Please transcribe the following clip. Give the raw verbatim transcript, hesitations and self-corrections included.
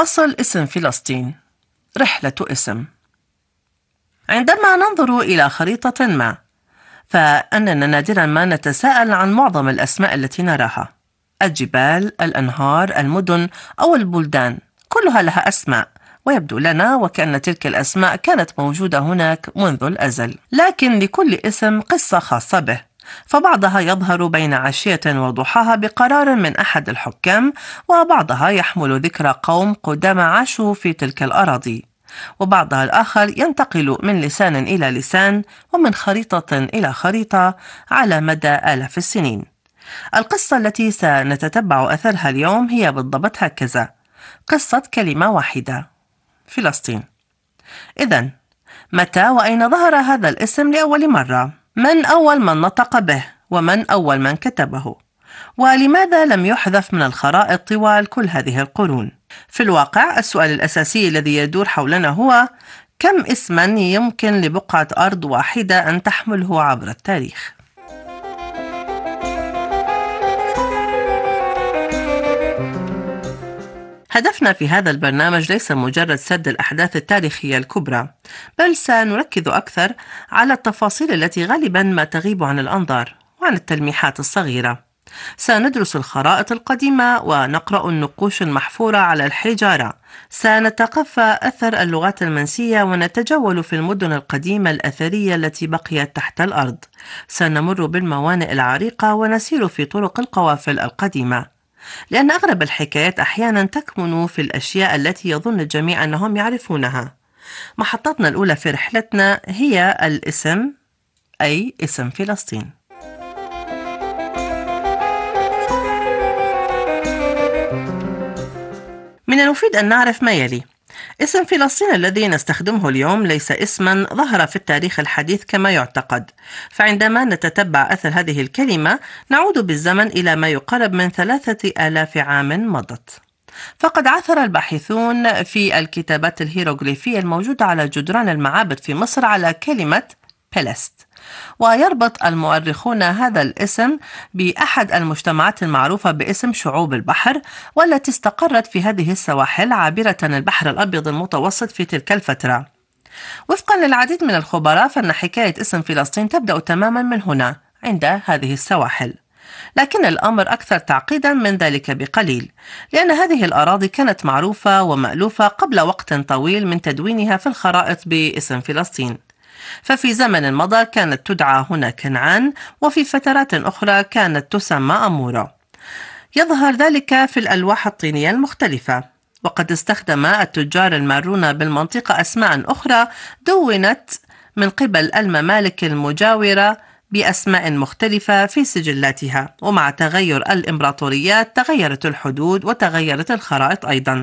أصل اسم فلسطين. رحلة اسم. عندما ننظر إلى خريطة ما، فإننا نادرا ما نتساءل عن معظم الأسماء التي نراها. الجبال، الأنهار، المدن أو البلدان كلها لها أسماء، ويبدو لنا وكأن تلك الأسماء كانت موجودة هناك منذ الأزل. لكن لكل اسم قصة خاصة به، فبعضها يظهر بين عشية وضحاها بقرار من أحد الحكام، وبعضها يحمل ذكرى قوم قدامى عاشوا في تلك الأراضي، وبعضها الآخر ينتقل من لسان إلى لسان ومن خريطة إلى خريطة على مدى آلاف السنين. القصة التي سنتتبع أثرها اليوم هي بالضبط هكذا: قصة كلمة واحدة، فلسطين. إذن، متى وأين ظهر هذا الاسم لأول مرة؟ من أول من نطق به؟ ومن أول من كتبه؟ ولماذا لم يحذف من الخرائط طوال كل هذه القرون؟ في الواقع السؤال الأساسي الذي يدور حولنا هو: كم اسما يمكن لبقعة أرض واحدة أن تحمله عبر التاريخ؟ هدفنا في هذا البرنامج ليس مجرد سرد الأحداث التاريخية الكبرى، بل سنركز أكثر على التفاصيل التي غالبا ما تغيب عن الأنظار وعن التلميحات الصغيرة. سندرس الخرائط القديمة ونقرأ النقوش المحفورة على الحجارة. سنتقفى أثر اللغات المنسية ونتجول في المدن القديمة الأثرية التي بقيت تحت الأرض. سنمر بالموانئ العريقة ونسير في طرق القوافل القديمة، لأن أغلب الحكايات أحيانا تكمن في الأشياء التي يظن الجميع أنهم يعرفونها. محطتنا الأولى في رحلتنا هي الاسم، أي اسم فلسطين. من المفيد أن نعرف ما يلي: اسم فلسطين الذي نستخدمه اليوم ليس اسما ظهر في التاريخ الحديث كما يعتقد، فعندما نتتبع أثر هذه الكلمة نعود بالزمن إلى ما يقرب من ثلاثة آلاف عام مضت. فقد عثر الباحثون في الكتابات الهيروغليفية الموجودة على جدران المعابد في مصر على كلمة بلست، ويربط المؤرخون هذا الاسم بأحد المجتمعات المعروفة باسم شعوب البحر، والتي استقرت في هذه السواحل عابرة البحر الأبيض المتوسط في تلك الفترة. وفقا للعديد من الخبراء فإن حكاية اسم فلسطين تبدأ تماما من هنا، عند هذه السواحل. لكن الأمر أكثر تعقيدا من ذلك بقليل، لأن هذه الأراضي كانت معروفة ومألوفة قبل وقت طويل من تدوينها في الخرائط باسم فلسطين. ففي زمن مضى كانت تدعى هنا كنعان، وفي فترات أخرى كانت تسمى أمورا. يظهر ذلك في الألواح الطينية المختلفة، وقد استخدم التجار المارون بالمنطقة أسماء أخرى دونت من قبل الممالك المجاورة بأسماء مختلفة في سجلاتها، ومع تغير الإمبراطوريات تغيرت الحدود وتغيرت الخرائط أيضا.